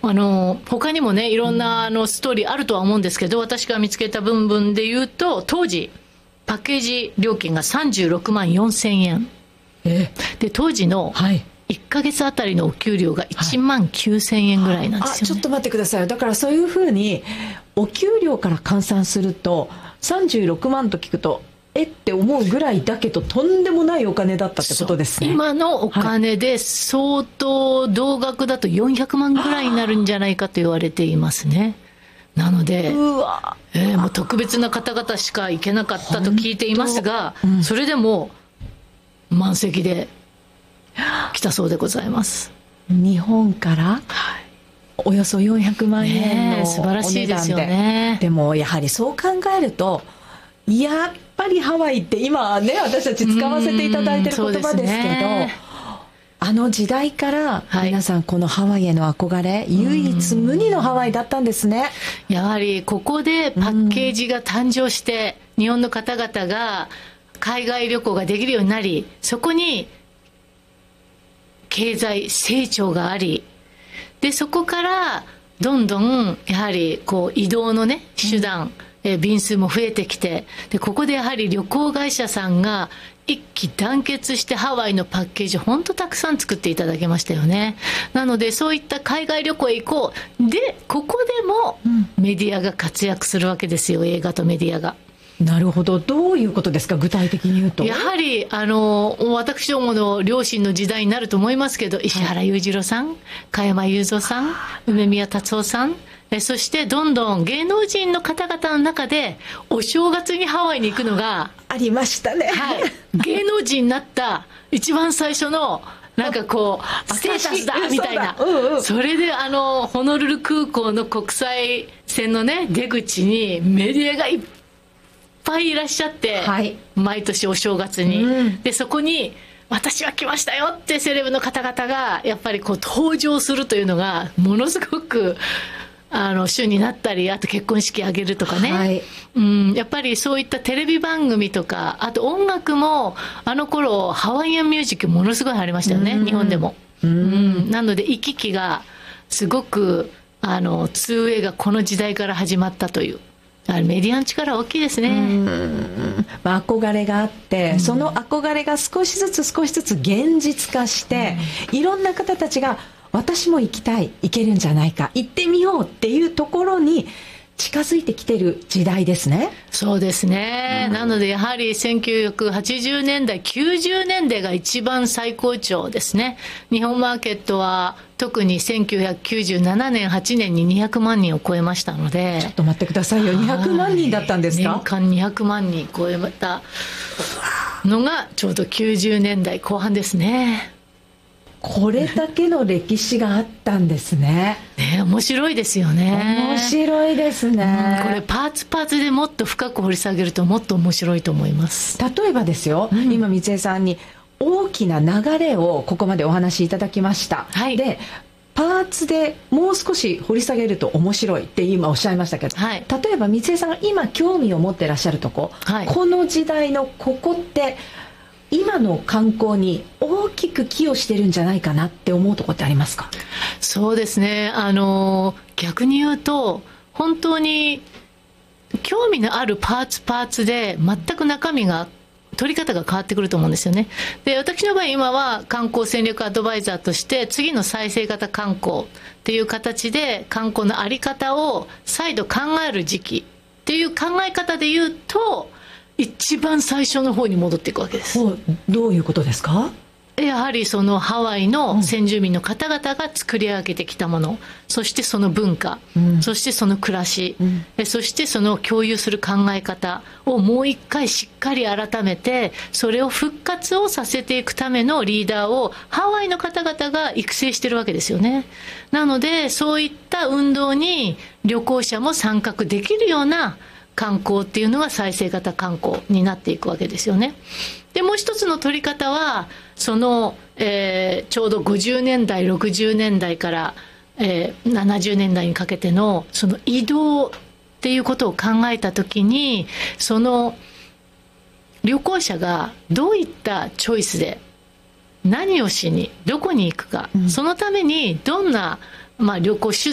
他にもね、いろんなストーリーあるとは思うんですけど、私が見つけた部分で言うと、当時、パッケージ料金が36万4千円。で、当時の1ヶ月あたりのお給料が1万9千円ぐらいなんですよね。 ちょっと待ってください。だからそういうふうに、お給料から換算すると、36万と聞くと、って思うぐらいだけど、とんでもないお金だったってことですね。 今のお金で相当同額だと400万ぐらいになるんじゃないかと言われていますね。なので、もう特別な方々しか行けなかったと聞いていますが、それでも満席で来たそうでございます。 日本からおよそ400万円の素晴らしいですよね。 でもやはりそう考えると、やっぱりハワイって今ね、私たち使わせていただいてる言葉ですけど、あの時代から皆さんこのハワイへの憧れ、唯一無二のハワイだったんですね。 やはりここでパッケージが誕生して、日本の方々が海外旅行ができるようになり、そこに経済成長があり、でそこからどんどんやはりこう移動のね手段、便数も増えてきて、でここでやはり旅行会社さんが一気団結してハワイのパッケージ本当たくさん作っていただけましたよね。なのでそういった海外旅行へ行こうで、ここでもメディアが活躍するわけですよ。映画とメディアが。 なるほど。どういうことですか、具体的に言うと。 やはり私どもの両親の時代になると思いますけど、石原裕次郎さん、加山雄三さん、梅宮達夫さん、そしてどんどん芸能人の方々の中でお正月にハワイに行くのがありましたね。 芸能人になった一番最初のなんかこうステータスだみたいな、それでホノルル空港の国際線のね出口にメディアがいっぱいいらっしゃって、毎年お正月に、でそこに私は来ましたよってセレブの方々がやっぱりこう登場するというのがものすごく週になったり、あと結婚式あげるとかね、やっぱりそういったテレビ番組とか、あと音楽もあの頃ハワイアンミュージックものすごいありましたよね、日本でも。なので行き来がすごく2way がこの時代から始まったという。メディアの力大きいですね。 憧れがあって、その憧れが少しずつ現実化して、いろんな方たちが私も行きたい、行けるんじゃないか、行ってみようっていうところに近づいてきてる時代ですね。 そうですね。なのでやはり1980年代、90年代が一番最高潮ですね。日本マーケットは特に1997年、8年に200万人を超えましたので。 ちょっと待ってくださいよ。200万人だったんですか？ 年間200万人超えたのがちょうど90年代後半ですね。 これだけの歴史があったんですね。 面白いですよね。 面白いですね。 これパーツでもっと深く掘り下げるともっと面白いと思います。 例えばですよ、今三江さんに大きな流れをここまでお話しいただきました。でパーツでもう少し掘り下げると面白いって今おっしゃいましたけど、例えば三江さんが今興味を持ってらっしゃるとこ、この時代のここって今の観光に大きく寄与してるんじゃないかなって思うところってありますか？ そうですね。逆に言うと本当に興味のあるパーツで全く中身が取り方が変わってくると思うんですよね。で、私の場合今は観光戦略アドバイザーとして次の再生型観光っていう形で観光の在り方を再度考える時期っていう考え方で言うと一番最初の方に戻っていくわけです。 どういうことですか？ やはりそのハワイの先住民の方々が作り上げてきたもの、そしてその文化、そしてその暮らし、そしてその共有する考え方をもう一回しっかり改めて、それを復活をさせていくためのリーダーをハワイの方々が育成してるわけですよね。なのでそういった運動に旅行者も参画できるような観光っていうのが再生型観光になっていくわけですよね。でもう一つの取り方はその、ちょうど50年代60年代から、70年代にかけてのその移動っていうことを考えたときに、その旅行者がどういったチョイスで何をしにどこに行くか、そのためにどんな、旅行手